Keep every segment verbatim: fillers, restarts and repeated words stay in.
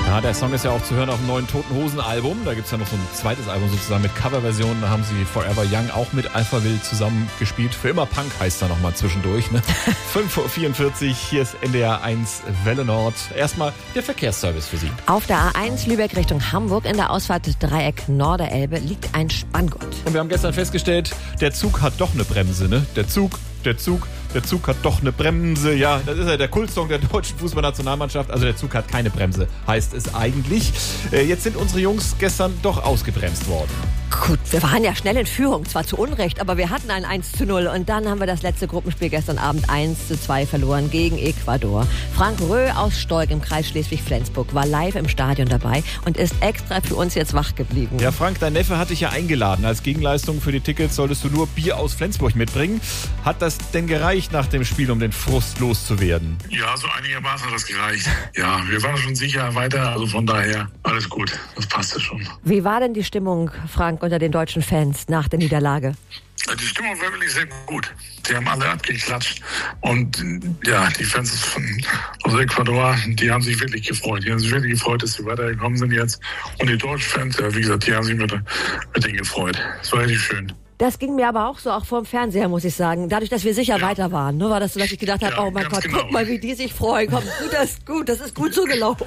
Ja, der Song ist ja auch zu hören auf dem neuen Toten Hosen Album. Da gibt es ja noch so ein zweites Album sozusagen mit Coverversionen. Da haben sie Forever Young auch mit Alpha Will zusammen gespielt. Für immer Punk heißt da nochmal zwischendurch. Ne? fünf Uhr vierundvierzig, hier ist N D R eins Welle Nord. Erstmal der Verkehrsservice für Sie. Auf der A eins Lübeck Richtung Hamburg in der Ausfahrt Dreieck Norderelbe liegt ein Spanngurt. Und wir haben gestern festgestellt, der Zug hat doch eine Bremse. Ne? Der Zug, der Zug, der Zug hat doch eine Bremse. Ja, das ist ja der Kultsong der deutschen Fußballnationalmannschaft. Also der Zug hat keine Bremse, heißt es eigentlich. Äh, jetzt sind unsere Jungs gestern doch ausgebremst worden. Gut, wir waren ja schnell in Führung, zwar zu Unrecht, aber wir hatten ein eins zu null. Und dann haben wir das letzte Gruppenspiel gestern Abend eins zu zwei verloren gegen Ecuador. Frank Röh aus Stolk im Kreis Schleswig-Flensburg war live im Stadion dabei und ist extra für uns jetzt wach geblieben. Ja, Frank, dein Neffe hat dich ja eingeladen. Als Gegenleistung für die Tickets solltest du nur Bier aus Flensburg mitbringen. Hat das denn gereicht nach dem Spiel, um den Frust loszuwerden? Ja, so einigermaßen hat das gereicht. Ja, wir waren schon sicher weiter, also von daher alles gut. Das passte schon. Wie war denn die Stimmung, Frank, unter den deutschen Fans nach der Niederlage? Die Stimmung war wirklich sehr gut. Die haben alle abgeklatscht. Und ja, die Fans von, aus Ecuador, die haben sich wirklich gefreut. Die haben sich wirklich gefreut, dass sie weitergekommen sind jetzt. Und die deutschen Fans, ja, wie gesagt, die haben sich mit, mit denen gefreut. Das war richtig schön. Das ging mir aber auch so, auch vor dem Fernseher, muss ich sagen. Dadurch, dass wir sicher ja. weiter waren. Nur war das so, dass ich gedacht habe, ja, oh mein Gott, genau. guck mal, wie die sich freuen. Komm, gut, das ist gut, das ist gut so gelaufen.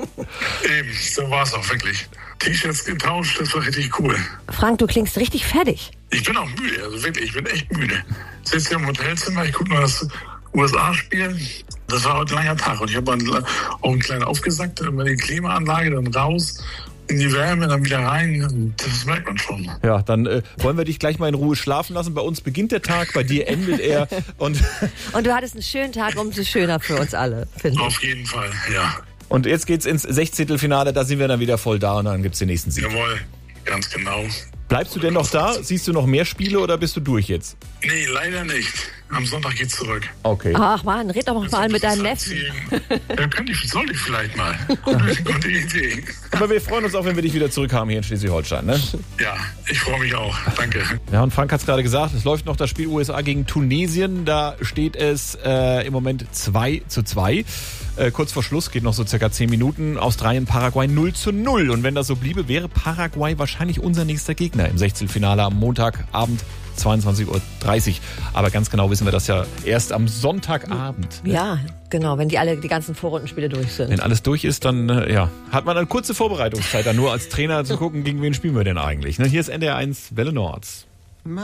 Eben, so war es auch wirklich. T-Shirts getauscht, das war richtig cool. Frank, du klingst richtig fertig. Ich bin auch müde, also wirklich, ich bin echt müde. Ich sitze hier im Hotelzimmer, ich gucke mal das U S A-Spiel. Das war heute ein langer Tag und ich habe auch einen kleinen aufgesackt, über die Klimaanlage, dann raus. In die Wärme, dann wieder rein, das merkt man schon. Ja, dann äh, wollen wir dich gleich mal in Ruhe schlafen lassen. Bei uns beginnt der Tag, bei dir endet er. Und, und du hattest einen schönen Tag, umso schöner für uns alle, finde ich. Auf jeden Fall, ja. Und jetzt geht's ins Sechzehntelfinale, da sind wir dann wieder voll da und dann gibt's den nächsten Sieg. Jawohl, ganz genau. Bleibst du denn noch da? Siehst du noch mehr Spiele oder bist du durch jetzt? Nee, leider nicht. Am Sonntag geht's zurück. Okay. Ach Mann, red doch mal mit deinem Neffen. Ja, könnte ich, sollte ich vielleicht mal. Gute, gute Idee. Aber wir freuen uns auch, wenn wir dich wieder zurück haben hier in Schleswig-Holstein, ne? Ja, ich freue mich auch. Danke. Ja, und Frank hat es gerade gesagt, es läuft noch das Spiel U S A gegen Tunesien. Da steht es äh, im Moment zwei zu zwei. Äh, kurz vor Schluss, geht noch so circa zehn Minuten. Australien, Paraguay null zu null. Und wenn das so bliebe, wäre Paraguay wahrscheinlich unser nächster Gegner im Sechzehntelfinale am Montagabend zweiundzwanzig Uhr dreißig. Aber ganz genau wissen wir das ja erst am Sonntagabend. Ja, genau, wenn die alle die ganzen Vorrundenspiele durch sind. Wenn alles durch ist, dann äh, ja, hat man eine kurze Vorbereitungszeit, dann nur als Trainer zu gucken, gegen wen spielen wir denn eigentlich. Ne? Hier ist N D R eins Welle Nord.